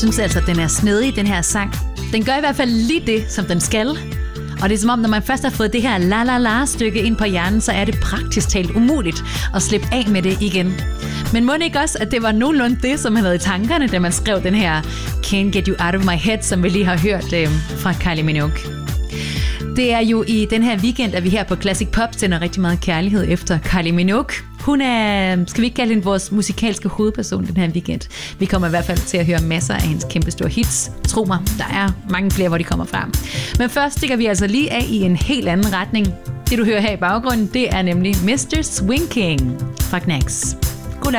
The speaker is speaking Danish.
synes altså, at den er snedig, den her sang. Den gør i hvert fald lige det, som den skal. Og det er som om, når man først har fået det her la-la-la-stykke ind på hjernen, så er det praktisk talt umuligt at slippe af med det igen. Men må det ikke også, at det var nogenlunde det, som han havde i tankerne, da man skrev den her Can't Get You Out of My Head, som vi lige har hørt fra Kylie Minogue. Det er jo i den her weekend, at vi her på Classic Pop sender rigtig meget kærlighed efter Kylie Minogue. Hun er, skal vi ikke kalde hende vores musikalske hovedperson den her weekend. Vi kommer i hvert fald til at høre masser af hendes kæmpe store hits. Tro mig, der er mange flere, hvor de kommer frem. Men først stikker vi altså lige af i en helt anden retning. Det du hører her i baggrunden, det er nemlig Mr. Swing King fra Knacks.